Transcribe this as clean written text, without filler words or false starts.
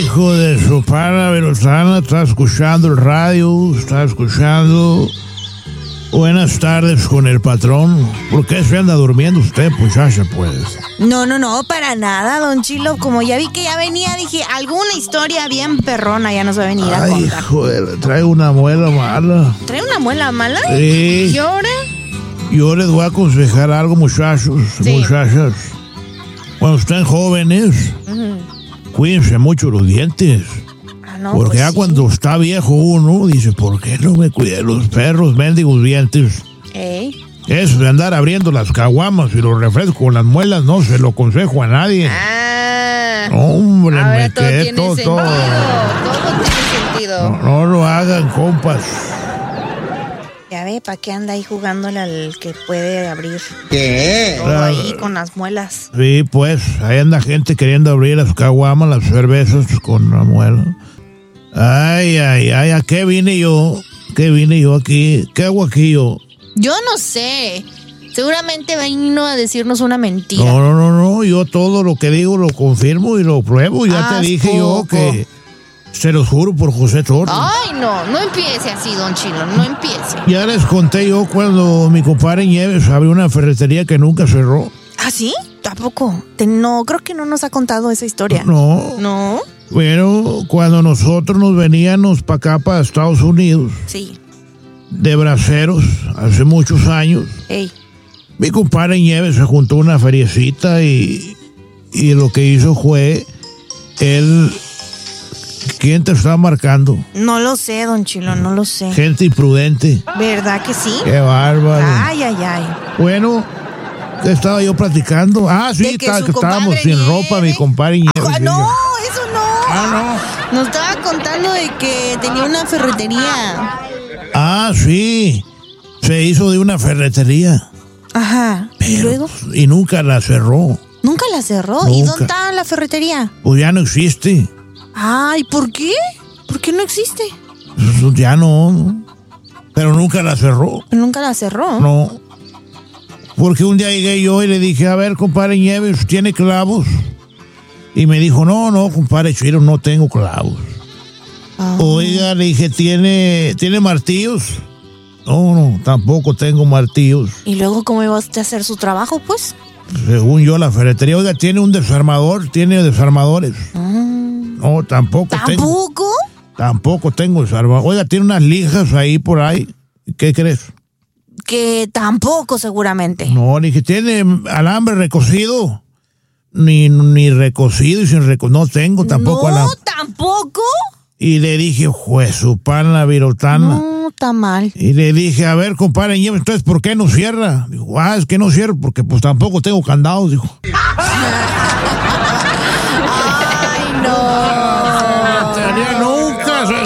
hijo de su pana Verosana, está escuchando el radio, está escuchando Buenas tardes con el patrón. ¿Por qué se anda durmiendo usted, muchacha, pues? No, para nada, don Chilo. Como ya vi que ya venía, dije, alguna historia bien perrona ya nos va a venir a contar. Hijo de... Trae una muela mala. ¿Trae una muela mala? Sí. ¿Y ahora? Yo les voy a aconsejar algo, muchachos, muchachas. Cuando estén jóvenes, cuídense mucho los dientes. No, porque pues ya sí. Cuando está viejo uno, dice, ¿por qué no me cuidé los perros, mendigos dientes? Eso de andar abriendo las caguamas y los refrescos con las muelas, no se lo aconsejo a nadie. Hombre, ahora me todo quedé tiene todo. sentido. Todo tiene sentido. No lo hagan, compas. Ya ve, ¿para qué anda ahí jugándole al que puede abrir? ¿Qué? Todo ahí con las muelas. Sí, pues, ahí anda gente queriendo abrir las caguamas, las cervezas con la muela. Ay, ¿a qué vine yo? ¿Qué vine yo aquí? ¿Qué hago aquí yo? Yo no sé. Seguramente vino a decirnos una mentira. No, yo todo lo que digo lo confirmo y lo pruebo. Ya te dije yo que... Se los juro por José Torres. Ay, no empiece así, don Chilo, no empiece. Ya les conté yo cuando mi compadre Nieves abrió una ferretería que nunca cerró. ¿Ah, sí? ¿Tampoco? No, creo que no nos ha contado esa historia. No. Bueno, cuando nosotros nos veníamos para acá, para Estados Unidos. Sí. De braceros, hace muchos años. Mi compadre Nieves se juntó una feriecita y lo que hizo fue él... ¿Quién te está marcando? No lo sé, don Chilo, no lo sé. Gente imprudente. ¿Verdad que sí? Qué bárbaro. Ay. Bueno, ¿qué estaba yo platicando? Sí, que estábamos sin ropa, mi compadre Nieves. No, eso no. No. Nos estaba contando de que tenía una ferretería. Sí. Se hizo de una ferretería. Ajá. ¿Y luego? Y nunca la cerró. ¿Nunca la cerró? Nunca. ¿Y dónde está la ferretería? Pues ya no existe. Ay, ¿por qué? ¿Por qué no existe? Pues ya no. Pero nunca la cerró. ¿Nunca la cerró? No. Porque un día llegué yo y le dije, a ver, compadre Nieves, ¿tiene clavos? Y me dijo, no, compadre Chiro, no tengo clavos. Oiga, le dije, ¿tiene martillos? No, tampoco tengo martillos. ¿Y luego cómo iba usted a hacer su trabajo, pues? Según yo, la ferretería, oiga, ¿tiene un desarmador? ¿Tiene desarmadores? No, tampoco tengo. Tampoco tengo desarmador. Oiga, ¿tiene unas lijas ahí por ahí? ¿Qué crees? Que tampoco, seguramente. No, ni que tiene alambre recocido. Ni recocido y sin recocido. No tengo tampoco alambre. No, tampoco. Y le dije, juez, su pana virotana. No, está mal. Y le dije, a ver, compadre Nieves, entonces, ¿por qué no cierra? Dijo, es que no cierro porque pues tampoco tengo candados, dijo.